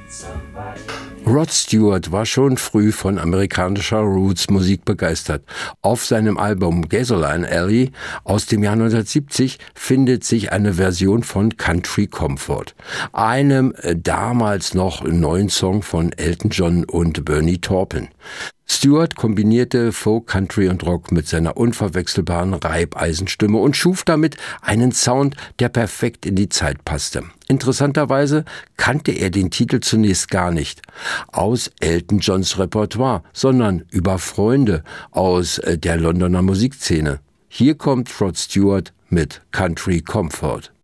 Rod Stewart war schon früh von amerikanischer Roots-Musik begeistert. Auf seinem Album Gasoline Alley aus dem Jahr 1970 findet sich eine Version von Country Comfort, einem damals noch neuen Song von Elton John und Bernie Taupin. Stewart kombinierte Folk, Country und Rock mit seiner unverwechselbaren Reibeisenstimme und schuf damit einen Sound, der perfekt in die Zeit passte. Interessanterweise kannte er den Titel zunächst gar nicht aus Elton Johns Repertoire, sondern über Freunde aus der Londoner Musikszene. Hier kommt Rod Stewart mit Country Comfort.